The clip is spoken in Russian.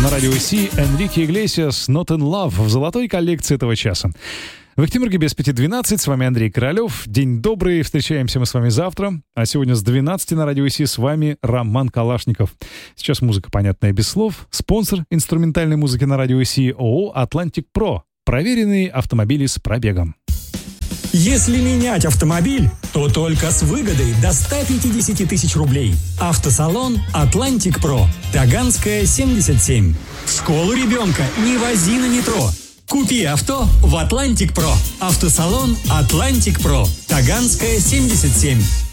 На радио Си Энрике Иглесиас «Not in Love» в золотой коллекции этого часа. В Екатеринбурге без 5:12. С вами Андрей Королев. День добрый. Встречаемся мы с вами завтра. А сегодня с 12 на радио Си с вами Роман Калашников. Сейчас музыка, понятная без слов. Спонсор инструментальной музыки на радио Си ООО «Атлантик Про». Проверенные автомобили с пробегом. Если менять автомобиль, то только с выгодой до 150 тысяч рублей. Автосалон «Атлантик Про». Таганская, 77. В школу ребенка не вози на метро. Купи авто в «Атлантик Про». Автосалон «Атлантик Про». Таганская, 77.